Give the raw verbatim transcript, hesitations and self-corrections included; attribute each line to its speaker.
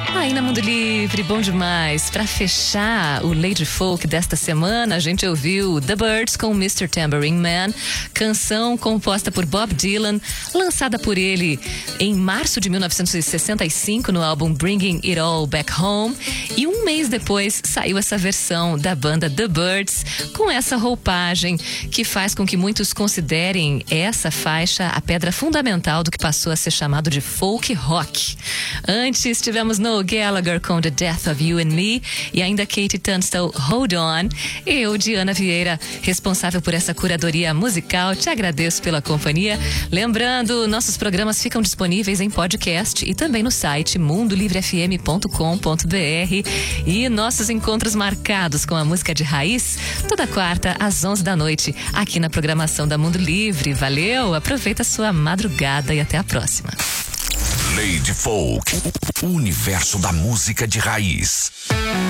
Speaker 1: Aí na Mundo Livre, bom demais. Pra fechar o Lady Folk desta semana, a gente ouviu The Byrds com mister Tambourine Man, canção composta por Bob Dylan, lançada por ele em março de mil novecentos e sessenta e cinco no álbum Bringing It All Back Home, e um mês depois saiu essa versão da banda The Byrds com essa roupagem que faz com que muitos considerem essa faixa a pedra fundamental do que passou a ser chamado de folk rock. Antes tivemos no Gallagher com The Death of You and Me e ainda Katie Tunstall, Hold On. Eu, Diana Vieira, responsável por essa curadoria musical, te agradeço pela companhia. Lembrando, nossos programas ficam disponíveis em podcast e também no site mundo livre f m ponto com ponto b r, e nossos encontros marcados com a música de raiz toda quarta às onze da noite aqui na programação da Mundo Livre. Valeu, aproveita a sua madrugada e até a próxima.
Speaker 2: Lady Folk, o universo da música de raiz.